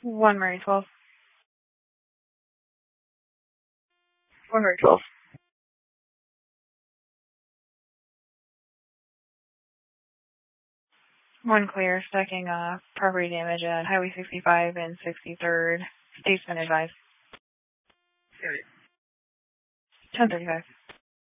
1 Murray 12. 1 Murray 12. 1 clear, stacking property damage at Highway 65 and 63rd. Statesman advised. 1035.